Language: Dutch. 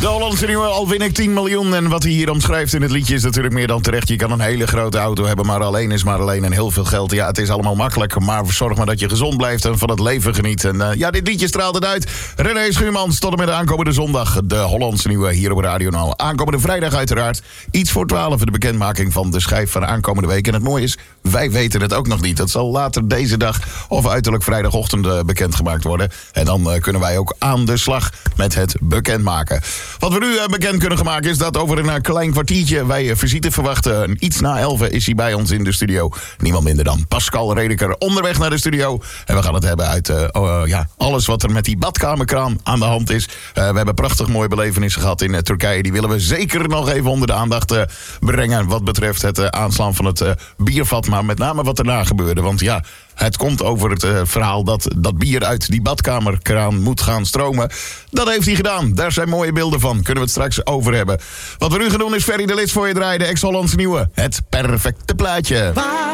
De Hollandse nieuwe, al win ik 10 miljoen. En wat hij hier omschrijft in het liedje is natuurlijk meer dan terecht. Je kan een hele grote auto hebben, maar alleen is maar alleen en heel veel geld. Ja, het is allemaal makkelijk, maar zorg maar dat je gezond blijft en van het leven geniet. En dit liedje straalt het uit. René Schuurmans, tot en met de aankomende zondag. De Hollandse nieuwe hier op Radio NL. Aankomende vrijdag uiteraard. Iets voor 12 de bekendmaking van de schijf van aankomende week. En het mooie is, wij weten het ook nog niet. Dat zal later deze dag of uiterlijk vrijdagochtend bekendgemaakt worden. En dan kunnen wij ook aan de slag met het bekendmaken. Wat we nu bekend kunnen maken is dat over een klein kwartiertje wij visite verwachten. Iets na 11 is hij bij ons in de studio. Niemand minder dan Pascal Redeker onderweg naar de studio. En we gaan het hebben uit alles wat er met die badkamerkraan aan de hand is. We hebben prachtig mooie belevenissen gehad in Turkije. Die willen we zeker nog even onder de aandacht brengen. Wat betreft het aanslaan van het biervat. Maar met name wat daarna gebeurde. Want ja, het komt over het verhaal dat bier uit die badkamerkraan moet gaan stromen. Dat heeft hij gedaan. Daar zijn mooie beelden van. Kunnen we het straks over hebben. Wat we nu gaan doen is Ferry de List voor je draaien. De ex-Hollandse nieuwe. Het perfecte plaatje.